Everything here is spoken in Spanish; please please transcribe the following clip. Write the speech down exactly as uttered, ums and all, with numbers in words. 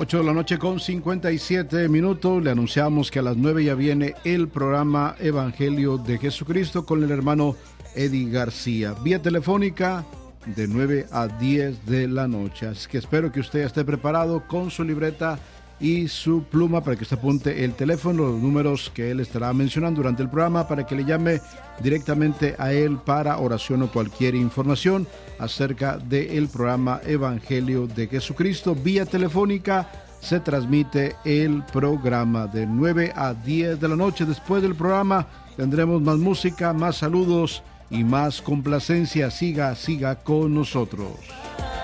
ocho de la noche con cincuenta y siete minutos. Le anunciamos que a las nueve ya viene el programa Evangelio de Jesucristo con el hermano Eddie García. Vía telefónica de nueve a diez de la noche. Así que espero que usted esté preparado con su libreta y su pluma para que se apunte el teléfono, los números que él estará mencionando durante el programa para que le llame directamente a él para oración o cualquier información acerca del programa Evangelio de Jesucristo. Vía telefónica se transmite el programa de nueve a diez de la noche. Después del programa tendremos más música, más saludos y más complacencia. Siga, siga con nosotros.